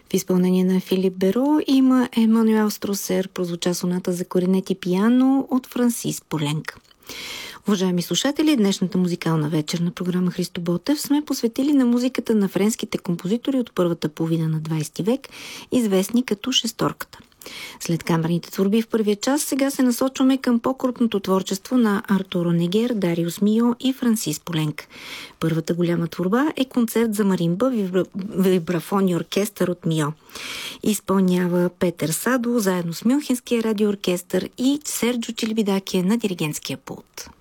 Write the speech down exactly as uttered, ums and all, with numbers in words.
В изпълнение на Филип Беро има Емануел Струсер, прозвуча соната за кларинет и пиано от Франсис Поленк. Уважаеми слушатели, днешната музикална вечерна програма Христо Ботев сме посветили на музиката на френските композитори от първата половина на двадесети век, известни като шесторката. След камерните творби в първия час, сега се насочваме към по-крупното творчество на Артур Онегер, Дариус Мио и Франсис Поленк. Първата голяма творба е концерт за маримба, вибра... вибрафон и оркестър от Мио. Изпълнява Петър Садо заедно с Мюнхенския радиооркестър и Серджо Челибидакия на диригентския пулт.